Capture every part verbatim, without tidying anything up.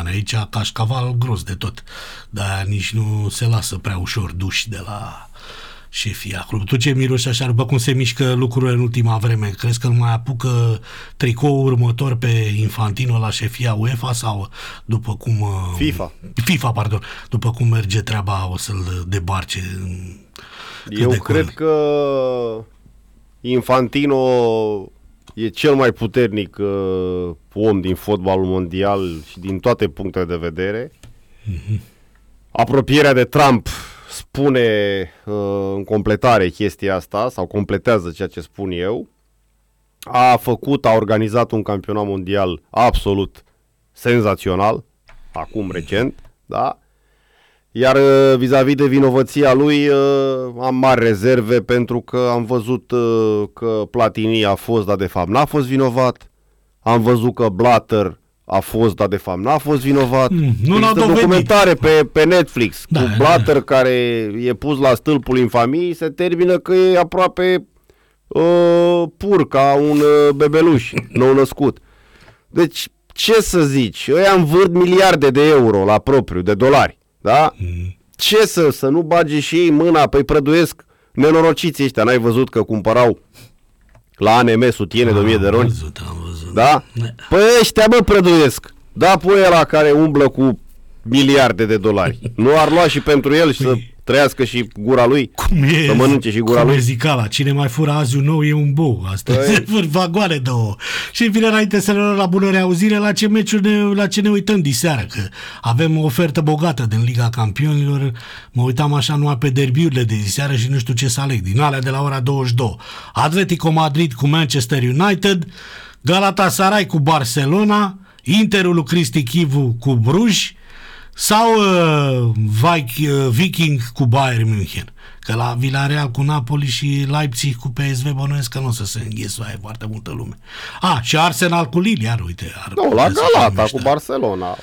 dușmani. Aici cașcaval gros de tot. Dar nici nu se lasă prea ușor duși de la șefia club. Tu ce miroși așa, după cum se mișcă lucrurile în ultima vreme? Crezi că îl mai apucă tricoul următor pe Infantino la șefia UEFA sau după cum... FIFA. FIFA, pardon. După cum merge treaba o să-l debarce? Eu de cred curând? că Infantino e cel mai puternic uh, om din fotbalul mondial și din toate punctele de vedere. Mm-hmm. Apropierea de Trump spune uh, în completare chestia asta, sau completează ceea ce spun eu. A făcut, a organizat un campionat mondial absolut senzațional, acum recent, da? Iar uh, vis-a-vis de vinovăția lui uh, am mari rezerve, pentru că am văzut uh, că Platini a fost, dar de fapt n-a fost vinovat. Am văzut că Blatter a fost, dar de fapt n-a fost vinovat. Mm, nu Există documentare pe, pe Netflix da, cu Blatter da. care e pus la stâlpul infamiei, se termină că e aproape uh, pur, ca un uh, bebeluș nou născut. Deci, ce să zici? Ăia învârt miliarde de euro la propriu, de dolari. Da? Mm. Ce să, să nu bage și ei mâna? Păi prăduiesc nenorociții ăștia. N-ai văzut că cumpărau la A N M sutiene de o mie de roni? Am văzut, am văzut. Da? Păi ăștia, bă, prăduiesc. Da, pui ăla care umblă cu miliarde de dolari. Nu ar lua și pentru el și să trăiască și gura lui? Cum e, să mănânce și gura cum lui? E zicala, cine mai fură azi un nou e un bou. Asta e vagoane de ouă. Și vine înainte să ne luăm la bună reauzire la ce meciuri ne, la ce ne uităm diseară, că avem o ofertă bogată din Liga Campionilor. Mă uitam așa numai pe derbiurile de diseară și nu știu ce să aleg. Din alea de la ora douăzeci și două. Atletico Madrid cu Manchester United, Galatasaray cu Barcelona, Interul lui Cristi Chivu cu Bruj sau uh, Viking cu Bayern München. Că la Villarreal cu Napoli și Leipzig cu P S V bănuiesc că nu o să se înghesuie foarte multă lume. Ah, și Arsenal cu Lille, iar uite. Ar nu, la Galata cu Barcelona.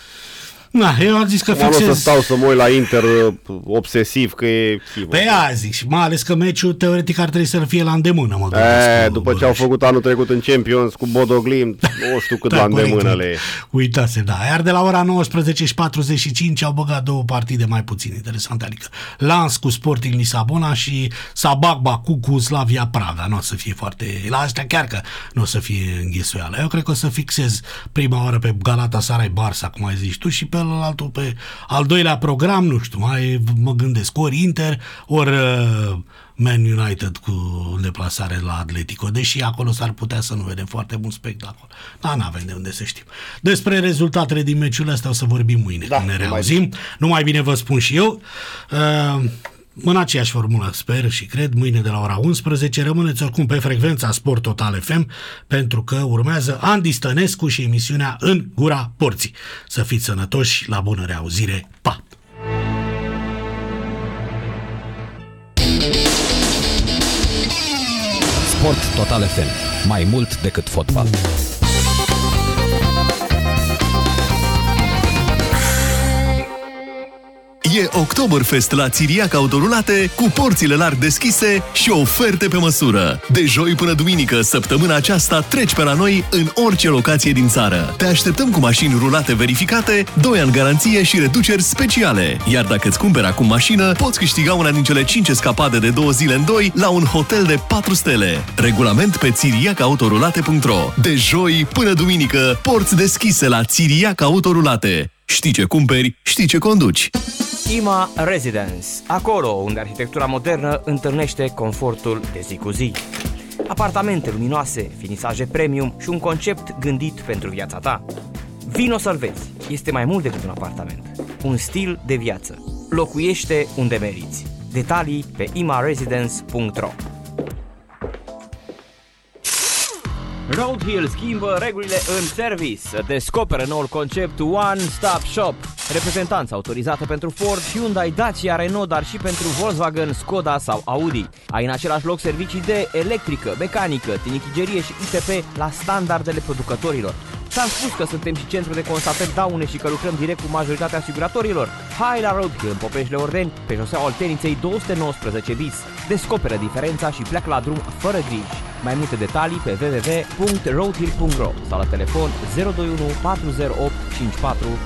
Na, eu am zis că fixez... Nu o să stau să mă uit la Inter obsesiv că e chivă. Pe aia zic, și mai ales că meciul teoretic ar trebui să fie la îndemână, mă gândesc. E, după ce au făcut anul trecut în Champions cu Bodo Glimt, nu știu cât da, la îndemână le e. Uitase, da. Iar de la ora nouăsprezece și patruzeci și cinci au băgat două partide mai puțin interesante, adică Lens cu Sporting Lisabona și Sabah Baku cu Slavia Praga. Nu o să fie foarte... La astea chiar că nu o să fie înghesuială. Eu cred că o să fixez prima oară pe Galatasaray Barça, cum ai zis tu, și pe altul, pe al doilea program, nu știu, mai mă gândesc, ori Inter, ori uh, Man United cu deplasare la Atletico, deși acolo s-ar putea să nu vedem foarte mult spectacol. Da, n-avem de unde să știm. Despre rezultatele din meciurile astea o să vorbim mâine, da, când ne reauzim. Nu mai bine vă spun și eu. Uh, în aceeași formulă, sper și cred, mâine de la ora unsprezece. Rămâneți oricum pe frecvența Sport Total F M, pentru că urmează Andy Stănescu și emisiunea În Gura Porții. Să fiți sănătoși, la bună reauzire, pa! Sport Total F M, mai mult decât fotbal. E Oktoberfest la Țiriac Autorulate cu porțile larg deschise și oferte pe măsură. De joi până duminică, săptămâna aceasta, treci pe la noi în orice locație din țară. Te așteptăm cu mașini rulate verificate, doi ani garanție și reduceri speciale. Iar dacă îți cumperi acum mașină, poți câștiga una din cele cinci escapade de două zile în doi la un hotel de patru stele. Regulament pe țiriac autorulate punct ro. De joi până duminică, porți deschise la Țiriac Autorulate. Știi ce cumperi, știi ce conduci. Ima Residence, acolo unde arhitectura modernă întâlnește confortul de zi cu zi. Apartamente luminoase, finisaje premium și un concept gândit pentru viața ta. Vino să-l vezi, este mai mult decât un apartament, un stil de viață. Locuiește unde meriți. Detalii pe ima residence punct ro. Roadhill schimbă regulile în service. Descoperă noul concept One Stop Shop. Reprezentanță autorizată pentru Ford, Hyundai, Dacia, Renault, dar și pentru Volkswagen, Skoda sau Audi. Ai în același loc servicii de electrică, mecanică, tinichigerie și I T P la standardele producătorilor. Ți-am spus că suntem și centru de constatări daune și că lucrăm direct cu majoritatea asiguratorilor. Hai la Roadhill în Popeșle Ordeni, pe șoseaua Olteniței două sute nouăsprezece bis. Descoperă diferența și pleacă la drum fără griji. Mai multe detalii pe w w w punct roadhill punct ro sau la telefon zero doi unu patru zero opt cinci patru